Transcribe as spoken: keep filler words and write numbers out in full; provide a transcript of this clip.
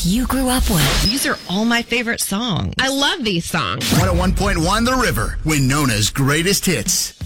hits you grew up with. These are all my favorite songs. I love these songs. one oh one point one The River, Winona's greatest hits.